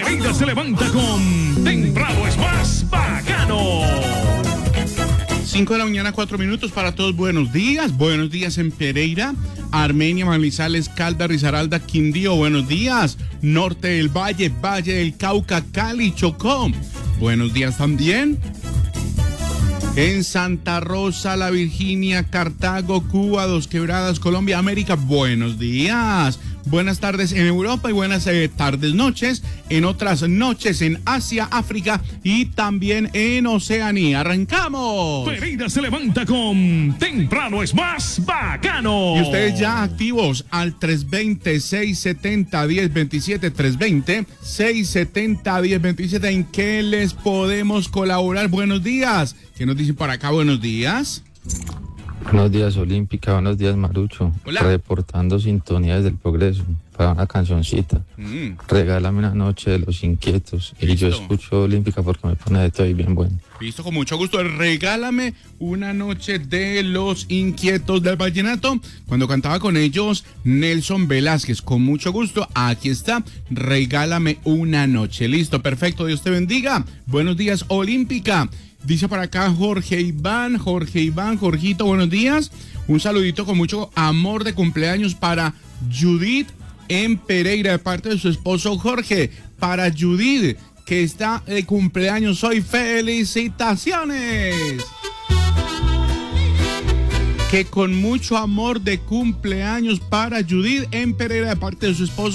Pereira se levanta con Temprano es más bacano. 5 de la mañana, 4 minutos para todos. Buenos días en Pereira, Armenia, Manizales, Caldas, Risaralda, Quindío. Buenos días, norte del Valle, Valle del Cauca, Cali, Chocó. Buenos días también en Santa Rosa, La Virginia, Cartago, Cuba, Dos Quebradas, Colombia, América. Buenos días. Buenas tardes en Europa y buenas tardes, noches en otras noches en Asia, África y también en Oceanía. ¡Arrancamos! Pereira se levanta con Temprano es más bacano. Y ustedes ya activos al 320-670-1027, 320-670-1027. ¿En qué les podemos colaborar? Buenos días. ¿Qué nos dicen por acá? Buenos días. Buenos días, Olímpica. Buenos días, Marucho. Hola. Reportando sintonías del progreso para una cancioncita. Regálame una noche de Los Inquietos. Listo. Y yo escucho Olímpica porque me pone de todo y bien bueno. Listo, con mucho gusto. Regálame una noche de Los Inquietos del Vallenato. Cuando cantaba con ellos Nelson Velázquez. Con mucho gusto. Aquí está. Regálame una noche. Listo, perfecto. Dios te bendiga. Buenos días, Olímpica. Dice para acá Jorge Iván, Jorgito, buenos días. Un saludito con mucho amor de cumpleaños para Judith en Pereira, de parte de su esposo Jorge. Para Judith, que está de cumpleaños hoy. ¡Felicitaciones! Que con mucho amor de cumpleaños para Judith en Pereira, de parte de su esposo